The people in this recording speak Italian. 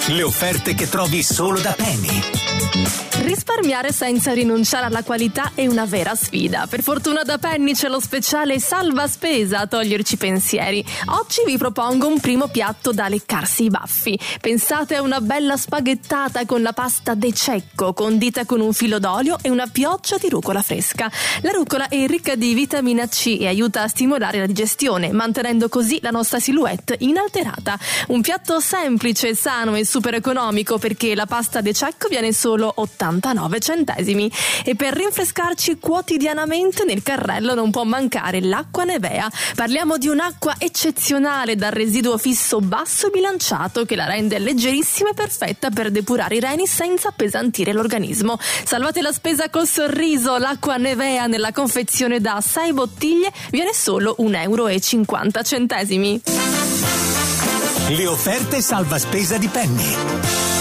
Le offerte che trovi solo da Penny. Risparmiare senza rinunciare alla qualità è una vera sfida. Per fortuna da Penny c'è lo speciale salva spesa a toglierci pensieri. Oggi vi propongo un primo piatto da leccarsi i baffi. Pensate a una bella spaghettata con la pasta De Cecco, condita con un filo d'olio e una pioggia di rucola fresca. La rucola è ricca di vitamina C e aiuta a stimolare la digestione, mantenendo così la nostra silhouette inalterata. Un piatto semplice, sano e super economico, perché la pasta De Cecco viene solo 89 centesimi. E per rinfrescarci quotidianamente nel carrello non può mancare l'acqua Nevea. Parliamo di un'acqua eccezionale dal residuo fisso basso e bilanciato che la rende leggerissima e perfetta per depurare i reni senza appesantire l'organismo. Salvate la spesa col sorriso. L'acqua Nevea nella confezione da 6 bottiglie viene solo 1,50 euro. Le offerte salva spesa di Penny.